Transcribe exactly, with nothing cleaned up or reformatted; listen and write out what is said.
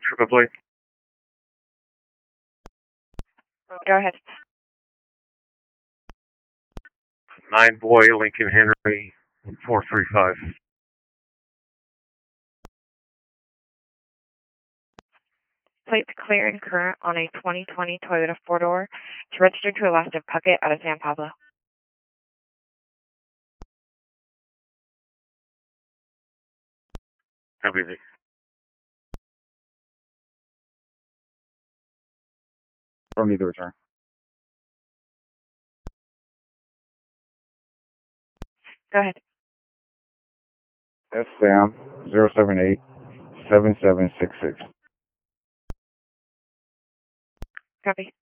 Triple plate. Go ahead. Nine Boy, Lincoln Henry, four three five. Plates clear and current on a twenty twenty Toyota four-door. It's registered to a last of Puckett out of San Pablo. Have a good day. Don't need to return. Go ahead. S Sam zero seven eight seven seven six six. Copy.